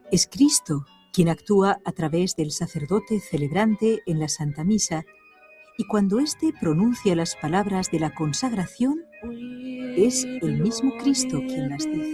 Es Cristo quien actúa a través del sacerdote celebrante en la Santa Misa, y cuando éste pronuncia las palabras de la consagración, es el mismo Cristo quien las dice.